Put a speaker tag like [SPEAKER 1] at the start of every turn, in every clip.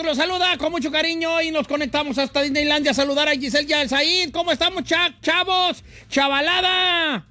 [SPEAKER 1] los saluda con mucho cariño y nos conectamos hasta Disneylandia a saludar a Giselle y a Said. ¿Cómo estamos, chavos? ¡Chavalada!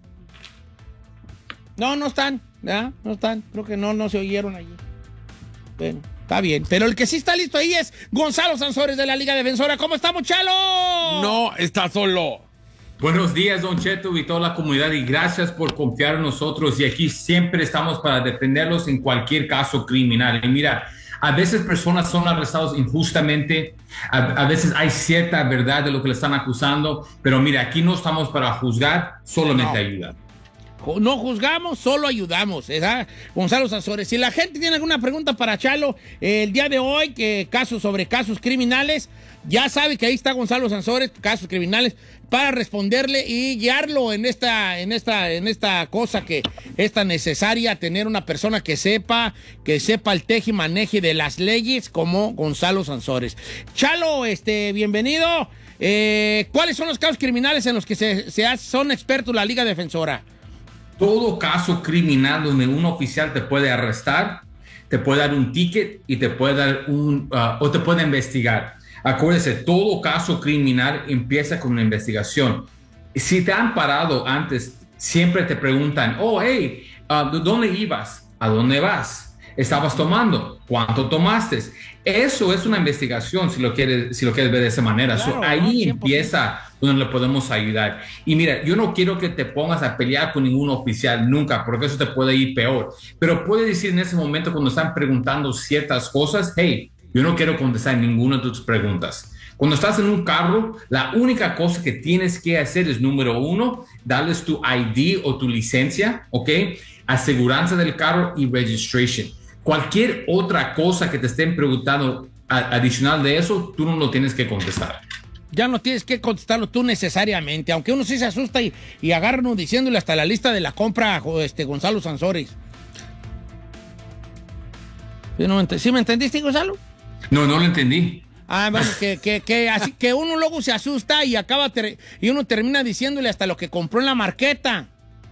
[SPEAKER 1] No están, ¿ya? No están. Creo que no se oyeron allí. Bueno, está bien. Pero el que sí está listo ahí es Gonzalo Sansores de la Liga Defensora. ¿Cómo estamos, Chalo?
[SPEAKER 2] No, está solo.
[SPEAKER 3] Buenos días, Don Cheto y toda la comunidad, y gracias por confiar en nosotros. Y aquí siempre estamos para defenderlos en cualquier caso criminal. Y mira, a veces personas son arrestadas injustamente, a veces hay cierta verdad de lo que le están acusando, pero mira, aquí no estamos para juzgar, solamente ayudar.
[SPEAKER 1] No juzgamos, solo ayudamos, ¿verdad? Gonzalo Sansores. Si la gente tiene alguna pregunta para Chalo el día de hoy, que sobre casos criminales, ya sabe que ahí está Gonzalo Sansores, casos criminales, para responderle y guiarlo en esta cosa que es tan necesaria, tener una persona que sepa el tejimaneje de las leyes como Gonzalo Sansores. Chalo, bienvenido. ¿Cuáles son los casos criminales en los que son expertos la Liga Defensora?
[SPEAKER 3] Todo caso criminal donde un oficial te puede arrestar, te puede dar un ticket y te puede dar o te puede investigar. Acuérdese, todo caso criminal empieza con una investigación. Si te han parado antes, siempre te preguntan, hey, ¿dónde ibas? ¿A dónde vas? ¿Estabas tomando? ¿Cuánto tomaste? Eso es una investigación, si lo quieres ver de esa manera. Claro, ahí empieza donde le podemos ayudar. Y mira, yo no quiero que te pongas a pelear con ningún oficial nunca, porque eso te puede ir peor. Pero puedes decir en ese momento, cuando están preguntando ciertas cosas, hey, yo no quiero contestar ninguna de tus preguntas. Cuando estás en un carro, la única cosa que tienes que hacer es, número uno, darles tu ID o tu licencia, ¿ok? Aseguranza del carro y registration. Cualquier otra cosa que te estén preguntando adicional de eso, tú no lo tienes que contestar.
[SPEAKER 1] Ya no tienes que contestarlo tú necesariamente, aunque uno sí se asusta y agarra uno diciéndole hasta la lista de la compra Gonzalo Sansores. ¿Sí me entendiste, Gonzalo?
[SPEAKER 3] No lo entendí.
[SPEAKER 1] Bueno, así que uno luego se asusta y y uno termina diciéndole hasta lo que compró en la marqueta.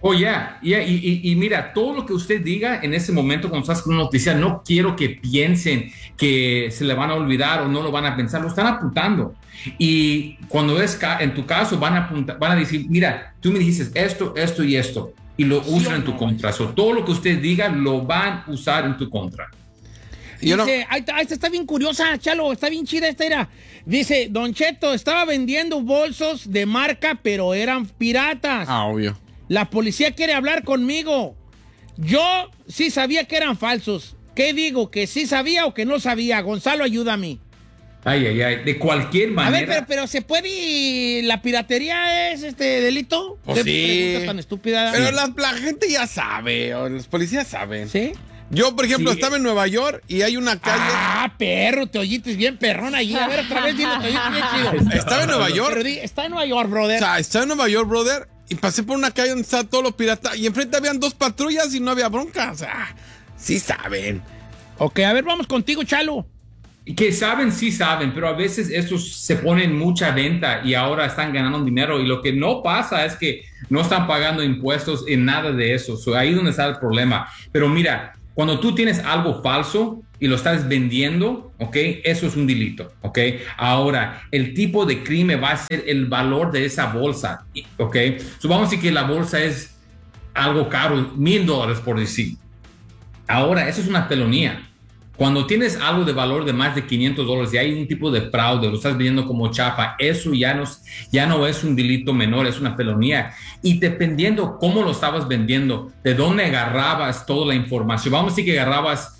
[SPEAKER 3] Y mira, todo lo que usted diga en ese momento cuando estás con una noticia, no quiero que piensen que se le van a olvidar o no lo van a pensar, lo están apuntando. Y cuando en tu caso van a decir, mira, tú me dijiste esto y esto, y lo usan en tu contra. Todo lo que usted diga lo van a usar en tu contra.
[SPEAKER 1] Dice, esta está bien curiosa, Chalo, está bien chida esta era. Dice, Don Cheto, estaba vendiendo bolsos de marca, pero eran piratas.
[SPEAKER 2] Obvio.
[SPEAKER 1] La policía quiere hablar conmigo. Yo sí sabía que eran falsos. ¿Qué digo? ¿Que sí sabía o que no sabía? Gonzalo, ayúdame.
[SPEAKER 3] De cualquier manera.
[SPEAKER 1] A ver, pero ¿se puede y la piratería es delito?
[SPEAKER 2] Pues
[SPEAKER 1] ¿Qué pregunta tan estúpida?
[SPEAKER 2] Pero la gente ya sabe, o los policías saben.
[SPEAKER 1] ¿Sí?
[SPEAKER 2] Yo, por ejemplo, estaba en Nueva York y hay una calle...
[SPEAKER 1] Perro, te oyites bien perrón allí. A ver, otra vez, dile, te oyites bien chido.
[SPEAKER 2] Estaba en Nueva York.
[SPEAKER 1] Está en Nueva York, brother.
[SPEAKER 2] O sea, estaba en Nueva York, brother, y pasé por una calle donde estaba todo lo pirata, y enfrente habían 2 patrullas y no había bronca. O sea, sí saben.
[SPEAKER 1] Ok, a ver, vamos contigo, Chalo.
[SPEAKER 3] Que saben, sí saben, pero a veces estos se ponen mucha venta y ahora están ganando dinero, y lo que no pasa es que no están pagando impuestos en nada de eso. Ahí es donde está el problema. Pero mira, cuando tú tienes algo falso y lo estás vendiendo, ¿ok? Eso es un delito, ¿ok? Ahora, el tipo de crimen va a ser el valor de esa bolsa, ¿ok? Vamos a decir que la bolsa es algo caro, $1,000 por decir. Ahora, eso es una felonía. Cuando tienes algo de valor de más de $500 y hay un tipo de fraude, lo estás vendiendo como chapa, eso ya no es un delito menor, es una felonía. Y dependiendo cómo lo estabas vendiendo, de dónde agarrabas toda la información. Vamos a decir que agarrabas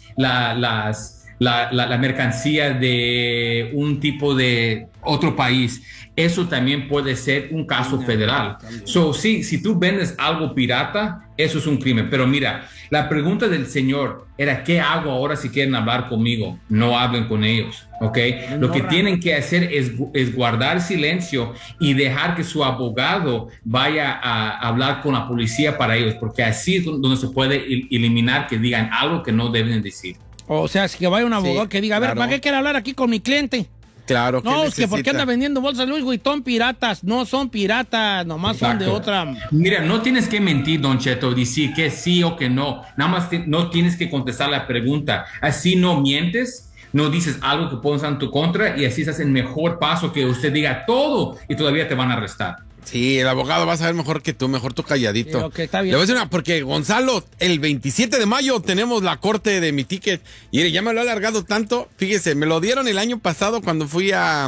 [SPEAKER 3] la mercancía de un tipo de otro país. Eso también puede ser un caso federal. Si tú vendes algo pirata, eso es un crimen. Pero mira, la pregunta del señor era, ¿qué hago ahora si quieren hablar conmigo? No hablen con ellos, ¿ok? Lo que tienen que hacer es guardar silencio y dejar que su abogado vaya a hablar con la policía para ellos, porque así es donde se puede eliminar que digan algo que no deben decir.
[SPEAKER 1] O sea, si que vaya un abogado que diga, a ver, ¿para qué quiere hablar aquí con mi cliente?
[SPEAKER 2] Claro.
[SPEAKER 1] No, es que ¿por qué anda vendiendo bolsas Louis Vuitton piratas? No son piratas, nomás son de otra.
[SPEAKER 3] Mira, no tienes que mentir, Don Cheto, decir que sí o que no. Nada más no tienes que contestar la pregunta. Así no mientes, no dices algo que pueda usar en tu contra y así estás en mejor paso que usted diga todo y todavía te van a arrestar.
[SPEAKER 2] Sí, el abogado va a saber mejor que tú, mejor tú calladito.
[SPEAKER 1] Sí, okay, está bien.
[SPEAKER 2] Le voy a decir una, porque Gonzalo, el 27 de mayo tenemos la corte de mi ticket. Y mire, ya me lo ha alargado tanto. Fíjese, me lo dieron el año pasado cuando fui a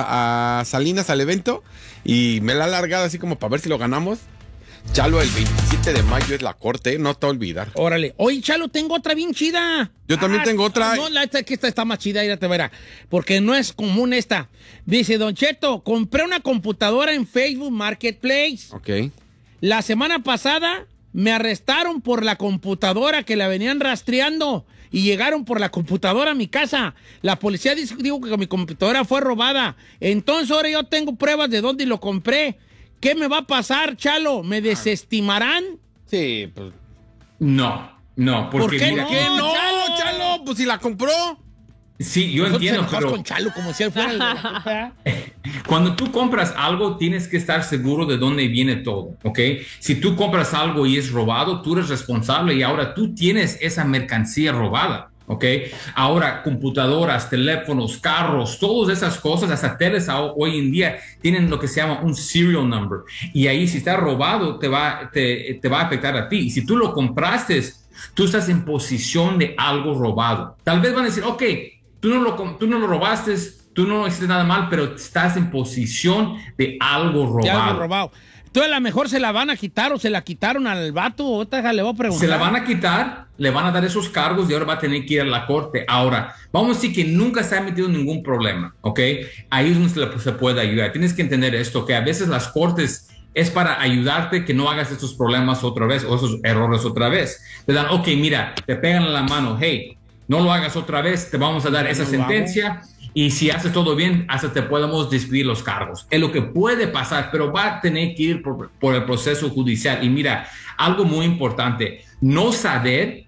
[SPEAKER 2] Salinas al evento. Y me lo ha alargado así como para ver si lo ganamos. Chalo, el 27 de mayo es la corte, no te va a olvidar.
[SPEAKER 1] Órale. Oye, Chalo, tengo otra bien chida.
[SPEAKER 2] Yo también tengo otra.
[SPEAKER 1] No, esta está más chida, ya te verá. Porque no es común esta. Dice, Don Cheto, compré una computadora en Facebook Marketplace.
[SPEAKER 2] Ok.
[SPEAKER 1] La semana pasada me arrestaron por la computadora que la venían rastreando y llegaron por la computadora a mi casa. La policía dijo que mi computadora fue robada. Entonces ahora yo tengo pruebas de dónde lo compré. ¿Qué me va a pasar, Chalo? ¿Me desestimarán?
[SPEAKER 2] Sí, pues.
[SPEAKER 3] No, porque
[SPEAKER 1] ¿Por qué
[SPEAKER 3] mira,
[SPEAKER 1] no?
[SPEAKER 2] ¿Qué no, Chalo? Pues si la compró.
[SPEAKER 3] sí, yo
[SPEAKER 1] Nosotros
[SPEAKER 3] entiendo,
[SPEAKER 1] enojamos
[SPEAKER 3] pero
[SPEAKER 1] con Chalo como si él fuera el de la culpa.
[SPEAKER 3] cuando tú compras algo, tienes que estar seguro de dónde viene todo, ¿ok? Si tú compras algo y es robado, tú eres responsable y ahora tú tienes esa mercancía robada, ¿ok? Ahora, computadoras, teléfonos, carros, todas esas cosas, hasta teles hoy en día tienen lo que se llama un serial number. Y ahí, si está robado, te va a afectar a ti. Y si tú lo compraste, tú estás en posición de algo robado. Tal vez van a decir, ok, tú no lo robaste, tú no hiciste nada mal, pero estás en posición de algo robado.
[SPEAKER 1] De algo robado. Entonces, a lo mejor se la van a quitar o se la quitaron al vato. Otra le voy a preguntar.
[SPEAKER 3] Se la van a quitar, le van a dar esos cargos y ahora va a tener que ir a la corte. Ahora, vamos a decir que nunca se ha metido en ningún problema, ¿ok? Ahí es donde se puede ayudar. Tienes que entender esto, que a veces las cortes es para ayudarte que no hagas estos problemas otra vez o esos errores otra vez. Te dan, ok, mira, te pegan en la mano, hey, no lo hagas otra vez, te vamos a dar esa sentencia. Y si haces todo bien, hasta te podemos despedir los cargos. Es lo que puede pasar, pero va a tener que ir por el proceso judicial. Y mira, algo muy importante, no saber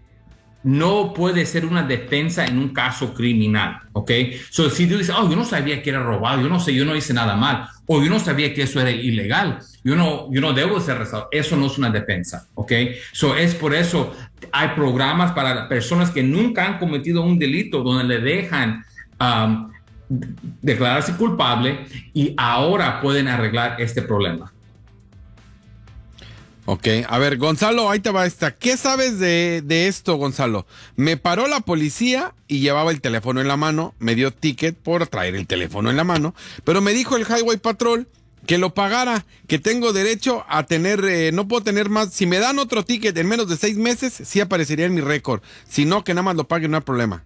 [SPEAKER 3] no puede ser una defensa en un caso criminal, ¿ok? So, si tú dices, oh, yo no sabía que era robado, yo no hice nada mal, o yo no sabía que eso era ilegal, yo no debo ser arrestado, eso no es una defensa, ¿ok? So, es por eso hay programas para personas que nunca han cometido un delito donde le dejan declararse culpable y ahora pueden arreglar este problema.
[SPEAKER 2] Ok, a ver, Gonzalo, ahí te va esta. ¿Qué sabes de esto, Gonzalo? Me paró la policía y llevaba el teléfono en la mano, me dio ticket por traer el teléfono en la mano, pero me dijo el Highway Patrol que lo pagara, que tengo derecho a tener, no puedo tener más. Si me dan otro ticket en menos de 6 meses, sí aparecería en mi récord. Si no, que nada más lo pague, no hay problema.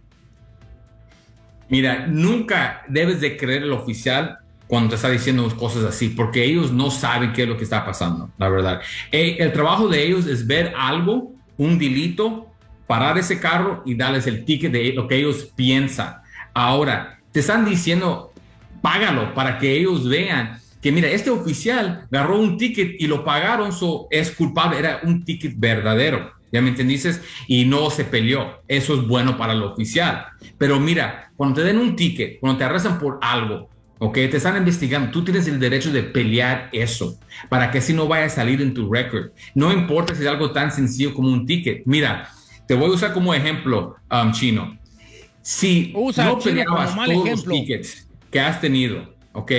[SPEAKER 3] Mira, nunca debes de creer el oficial cuando te está diciendo cosas así, porque ellos no saben qué es lo que está pasando, la verdad. El trabajo de ellos es ver algo, un delito, parar ese carro y darles el ticket de lo que ellos piensan. Ahora, te están diciendo, págalo para que ellos vean que, mira, este oficial agarró un ticket y lo pagaron, es culpable, era un ticket verdadero. ¿Ya me entendiste? Y no se peleó. Eso es bueno para el oficial. Pero mira, cuando te den un ticket, cuando te arrestan por algo, ¿ok? Te están investigando, tú tienes el derecho de pelear eso para que así no vaya a salir en tu récord. No importa si es algo tan sencillo como un ticket. Mira, te voy a usar como ejemplo, Chino. Si no peleabas todos los tickets que has tenido, ¿ok?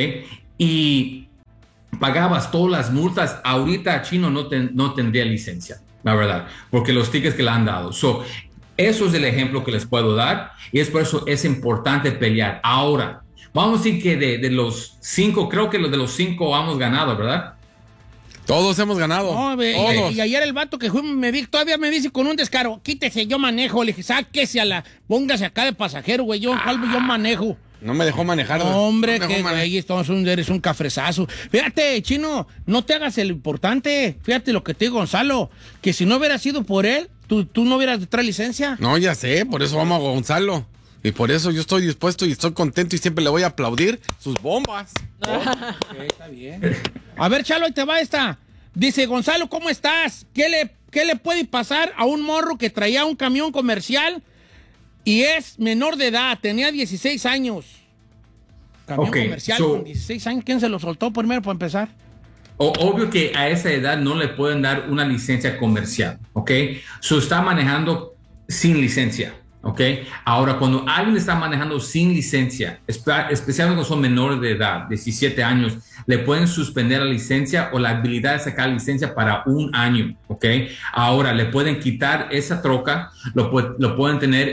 [SPEAKER 3] Y pagabas todas las multas, ahorita Chino no tendría licencia. La verdad, porque los tickets que le han dado. Eso es el ejemplo que les puedo dar y es por eso es importante pelear. Ahora, vamos a decir que de los 5, creo que los de los 5 hemos ganado, ¿verdad?
[SPEAKER 2] Todos hemos ganado.
[SPEAKER 1] No,
[SPEAKER 2] todos.
[SPEAKER 1] Y ayer el vato que fue, todavía me dice con un descaro, quítese, yo manejo. Le dije, sáquese póngase acá de pasajero, güey, yo manejo.
[SPEAKER 2] No me dejó manejar.
[SPEAKER 1] No, hombre, que güey, eres un cafrezazo. Fíjate, Chino, no te hagas el importante. Fíjate lo que te digo, Gonzalo, que si no hubiera sido por él, tú no hubieras traído licencia.
[SPEAKER 2] No, ya sé, por eso vamos a Gonzalo. Y por eso yo estoy dispuesto y estoy contento y siempre le voy a aplaudir sus bombas.
[SPEAKER 1] Okay, está bien. A ver, Chalo, ahí te va esta. Dice, Gonzalo, ¿cómo estás? ¿Qué le puede pasar a un morro que traía un camión comercial y es menor de edad? Tenía 16 años. Camión comercial con 16 años. ¿Quién se lo soltó primero para empezar?
[SPEAKER 3] Obvio que a esa edad no le pueden dar una licencia comercial, ¿ok? Está manejando sin licencia, ¿ok? Ahora, cuando alguien está manejando sin licencia, especialmente cuando son menores de edad, 17 años, le pueden suspender la licencia o la habilidad de sacar licencia para 1 año, ¿ok? Ahora, le pueden quitar esa troca, lo pueden tener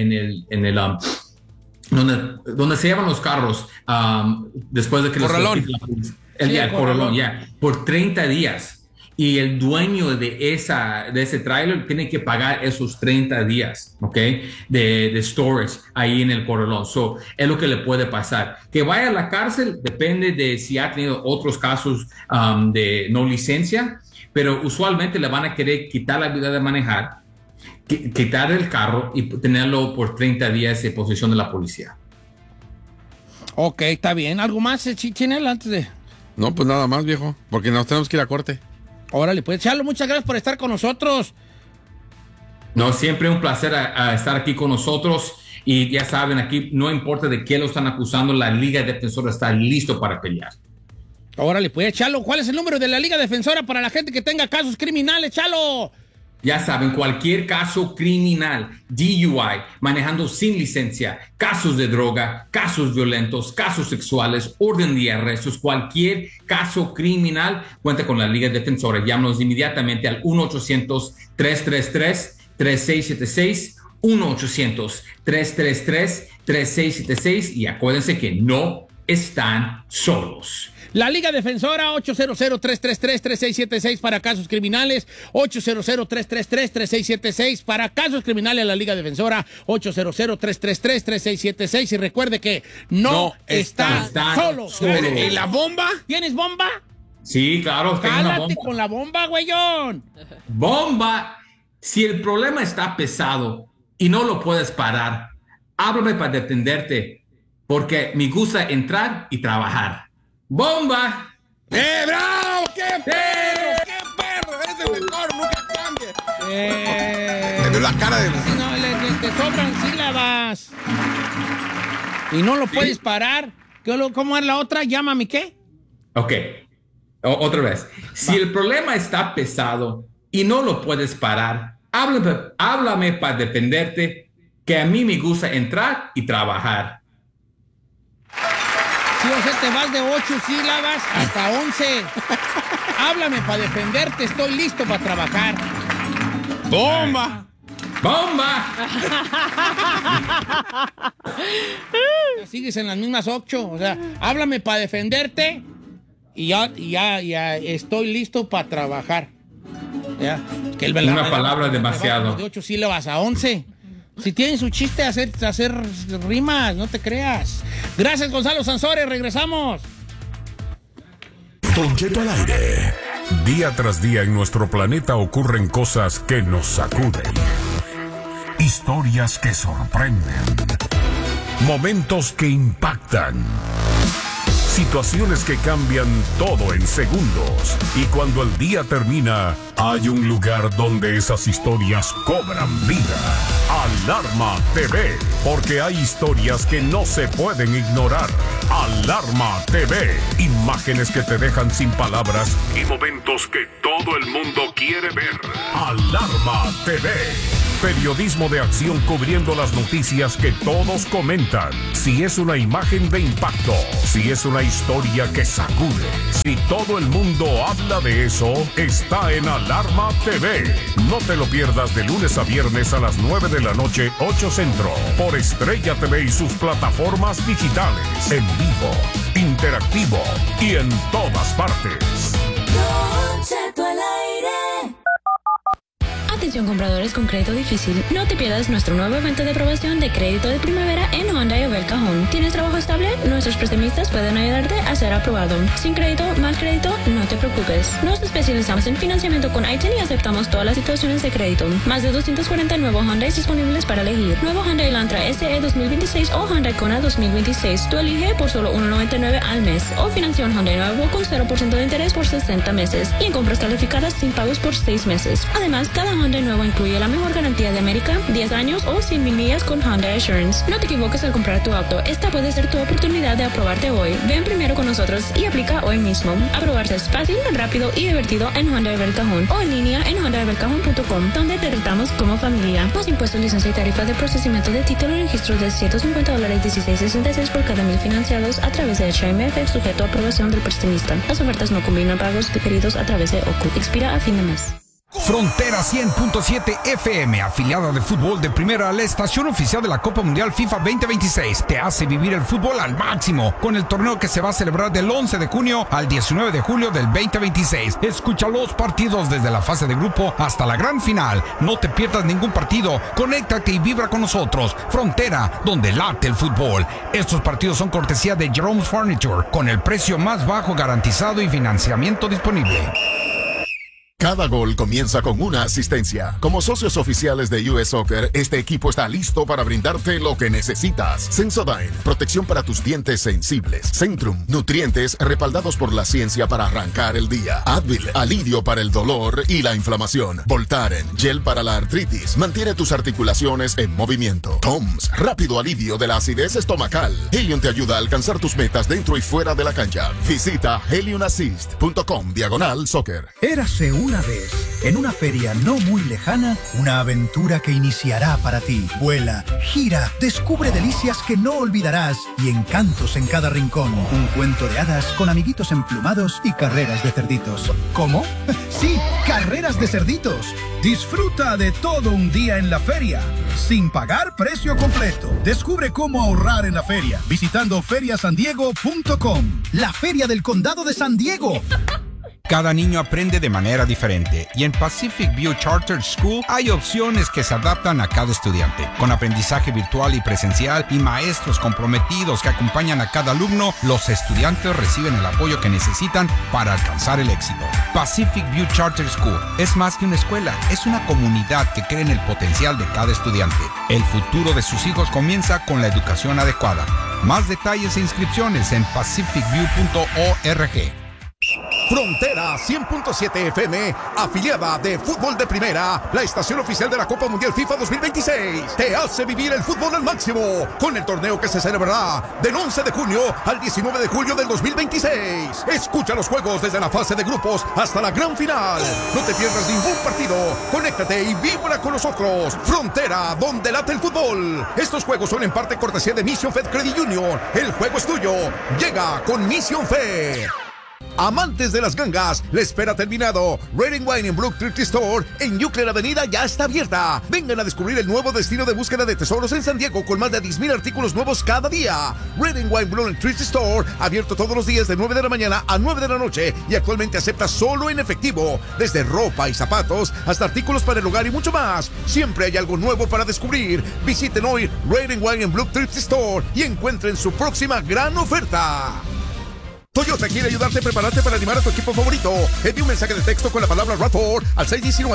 [SPEAKER 3] donde se llevan los carros después de que
[SPEAKER 2] corralón.
[SPEAKER 3] el corralón, por 30 días. Y el dueño de ese trailer tiene que pagar esos 30 días, ¿ok? De storage ahí en el corralón. So, es lo que le puede pasar. Que vaya a la cárcel depende de si ha tenido otros casos de no licencia, pero usualmente le van a querer quitar la habilidad de manejar, quitar el carro y tenerlo por 30 días en posesión de la policía.
[SPEAKER 1] Ok, está bien. ¿Algo más, Chinel, antes de...?
[SPEAKER 2] No, pues nada más, viejo, porque nos tenemos que ir a corte.
[SPEAKER 1] Órale, pues, Chalo, muchas gracias por estar con nosotros.
[SPEAKER 3] No, siempre un placer estar aquí con nosotros. Y ya saben, aquí no importa de qué lo están acusando, la Liga Defensora está listo para pelear.
[SPEAKER 1] Órale, pues, Chalo, ¿cuál es el número de la Liga Defensora para la gente que tenga casos criminales, Chalo?
[SPEAKER 3] Ya saben, cualquier caso criminal, DUI, manejando sin licencia, casos de droga, casos violentos, casos sexuales, orden de arrestos, cualquier caso criminal, cuenta con la Liga Defensora. Llámanos inmediatamente al 1-800-333-3676, 1-800-333-3676 y acuérdense que no están solos.
[SPEAKER 1] La Liga Defensora, 800-333-3676 para casos criminales, 800-333-3676 para casos criminales. La Liga Defensora, 800-333-3676. Y recuerde que no están solos.
[SPEAKER 2] ¿Y la bomba?
[SPEAKER 1] ¿Tienes bomba?
[SPEAKER 3] Sí, claro.
[SPEAKER 1] Cálate con la bomba, güeyón.
[SPEAKER 3] Bomba. Si el problema está pesado y no lo puedes parar, háblame para defenderte, porque me gusta entrar y trabajar. ¡Bomba!
[SPEAKER 2] ¡Bravo! ¡Qué perro! ¡Qué perro! ¡Eres el mejor! ¡Nunca cambies! Le veo la cara de...
[SPEAKER 1] No, te sobran sílabas. Y no lo puedes parar. ¿Cómo es la otra? Llámame, ¿qué?
[SPEAKER 3] Ok. Otra vez. Si el problema está pesado y no lo puedes parar, háblame para defenderte, que a mí me gusta entrar y trabajar.
[SPEAKER 1] Sí, o sea, te vas de 8 sílabas hasta 11. Háblame para defenderte, estoy listo para trabajar.
[SPEAKER 2] ¡Bomba!
[SPEAKER 3] ¡Bomba!
[SPEAKER 1] Sigues en las mismas 8, o sea, háblame para defenderte y ya estoy listo para trabajar. ¿Ya? Que
[SPEAKER 3] una palabra demasiado.
[SPEAKER 1] De 8 sílabas a 11. Si tienen su chiste, hacer rimas, no te creas. Gracias, Gonzalo Sansores. Regresamos.
[SPEAKER 4] Don Cheto al aire. Día tras día en nuestro planeta ocurren cosas que nos sacuden. Historias que sorprenden. Momentos que impactan. Situaciones que cambian todo en segundos. Y cuando el día termina, hay un lugar donde esas historias cobran vida. Alarma TV, porque hay historias que no se pueden ignorar. Alarma TV, imágenes que te dejan sin palabras y momentos que todo el mundo quiere ver. Alarma TV, periodismo de acción cubriendo las noticias que todos comentan. Si es una imagen de impacto, si es una historia que sacude, si todo el mundo habla de eso, está en Alarma TV. No te lo pierdas de lunes a viernes a las 9 de la noche, 8 Centro, por Estrella TV y sus plataformas digitales, en vivo, interactivo y en todas partes.
[SPEAKER 5] Don Cheto al aire.
[SPEAKER 6] Atención compradores con crédito difícil, no te pierdas nuestro nuevo evento de aprobación de crédito de primavera en Hyundai Obel Cajón. ¿Tienes trabajo estable? Nuestros prestamistas pueden ayudarte a ser aprobado. Sin crédito, mal crédito, no te preocupes. Nos especializamos en financiamiento con ITIN y aceptamos todas las situaciones de crédito. Más de 240 nuevos Hyundai disponibles para elegir. Nuevo Hyundai Elantra SE 2026 o Hyundai Kona 2026. Tú elige por solo $1.99 al mes. O financia un Hyundai nuevo con 0% de interés por 60 meses. Y en compras calificadas sin pagos por 6 meses. Además, cada Hyundai nuevo incluye la mejor garantía de América, 10 años o 100,000 millas con Honda Assurance. No te equivoques al comprar tu auto. Esta puede ser tu oportunidad de aprobarte hoy. Ven primero con nosotros y aplica hoy mismo. Aprobarse es fácil, rápido y divertido en Honda del Cajón o en línea en hondadelcajón.com, donde te tratamos como familia. Los impuestos, licencia y tarifa de procesamiento de título y registro de $150, $16.66 por cada 1,000 financiados a través de HMF, sujeto a aprobación del prestamista. Las ofertas no combinan pagos diferidos a través de OCU. Expira a fin de mes.
[SPEAKER 7] Frontera 100.7 FM, afiliada de fútbol de primera, la estación oficial de la Copa Mundial FIFA 2026, te hace vivir el fútbol al máximo con el torneo que se va a celebrar del 11 de junio al 19 de julio del 2026. Escucha los partidos desde la fase de grupo hasta la gran final. No te pierdas ningún partido. Conéctate y vibra con nosotros. Frontera, donde late el fútbol. Estos partidos son cortesía de Jerome's Furniture, con el precio más bajo garantizado y financiamiento disponible.
[SPEAKER 8] Cada gol comienza con una asistencia. Como socios oficiales de US Soccer, este equipo está listo para brindarte lo que necesitas. Sensodyne, protección para tus dientes sensibles. Centrum, nutrientes respaldados por la ciencia para arrancar el día. Advil, alivio para el dolor y la inflamación. Voltaren, gel para la artritis, mantiene tus articulaciones en movimiento. Toms, rápido alivio de la acidez estomacal. Helium te ayuda a alcanzar tus metas dentro y fuera de la cancha. Visita heliumassist.com/soccer.
[SPEAKER 9] Érase una vez, en una feria no muy lejana, una aventura que iniciará para ti. Vuela, gira, descubre delicias que no olvidarás y encantos en cada rincón. Un cuento de hadas con amiguitos emplumados y carreras de cerditos. ¿Cómo? Sí, carreras de cerditos. Disfruta de todo un día en la feria, sin pagar precio completo. Descubre cómo ahorrar en la feria, visitando feriasandiego.com. La Feria del Condado de San Diego.
[SPEAKER 7] Cada niño aprende de manera diferente y en Pacific View Charter School hay opciones que se adaptan a cada estudiante. Con aprendizaje virtual y presencial y maestros comprometidos que acompañan a cada alumno, los estudiantes reciben el apoyo que necesitan para alcanzar el éxito. Pacific View Charter School es más que una escuela, es una comunidad que cree en el potencial de cada estudiante. El futuro de sus hijos comienza con la educación adecuada. Más detalles e inscripciones en pacificview.org.
[SPEAKER 10] Frontera 100.7 FM, afiliada de Fútbol de Primera, la estación oficial de la Copa Mundial FIFA 2026, te hace vivir el fútbol al máximo con el torneo que se celebrará del 11 de junio al 19 de julio del 2026. Escucha los juegos desde la fase de grupos hasta la gran final. No te pierdas ningún partido. Conéctate y vibra con nosotros. Frontera, donde late el fútbol. Estos juegos son en parte cortesía de Mission Fed Credit Union. El juego es tuyo. Llega con Mission Fed. Amantes de las gangas, la espera ha terminado. Red & Wine en Brook Thrift Store en Euclid Avenida ya está abierta. Vengan a descubrir el nuevo destino de búsqueda de tesoros en San Diego con más de 10,000 artículos nuevos cada día. Red & Wine Brook Thrift Store, abierto todos los días de 9 de la mañana a 9 de la noche y actualmente acepta solo en efectivo. Desde ropa y zapatos hasta artículos para el hogar y mucho más. Siempre hay algo nuevo para descubrir. Visiten hoy Red & Wine en Brook Thrift Store y encuentren su próxima gran oferta. Toyota quiere ayudarte a prepararte para animar a tu equipo favorito. Envía un mensaje de texto con la palabra RAV4 al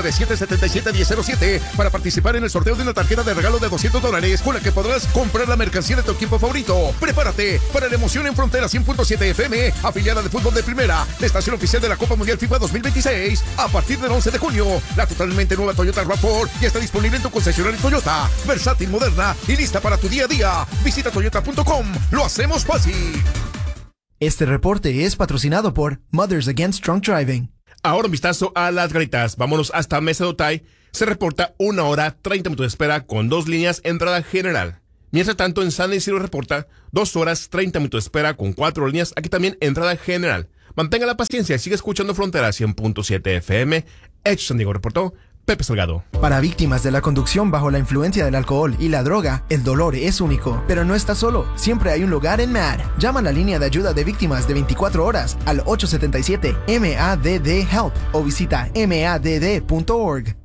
[SPEAKER 10] 619-777-1007 para participar en el sorteo de una tarjeta de regalo de $200 con la que podrás comprar la mercancía de tu equipo favorito. Prepárate para la emoción en Frontera 100.7 FM, afiliada de Fútbol de Primera, la estación oficial de la Copa Mundial FIFA 2026. A partir del 11 de junio, la totalmente nueva Toyota RAV4 ya está disponible en tu concesionario Toyota. Versátil, moderna y lista para tu día a día. Visita toyota.com. Lo hacemos fácil.
[SPEAKER 11] Este reporte es patrocinado por Mothers Against Drunk Driving.
[SPEAKER 12] Ahora un vistazo a las garitas. Vámonos hasta Mesa de Otay. Se reporta 1 hora 30 minutos de espera con 2 líneas entrada general. Mientras tanto, en San Isidro reporta 2 horas 30 minutos de espera con 4 líneas. Aquí también entrada general. Mantenga la paciencia y sigue escuchando Frontera 100.7 FM. Hecho San Diego reportó Pepe Salgado.
[SPEAKER 11] Para víctimas de la conducción bajo la influencia del alcohol y la droga, el dolor es único. Pero no estás solo. Siempre hay un lugar en MADD. Llama a la línea de ayuda de víctimas de 24 horas al 877-MADD-HELP o visita madd.org.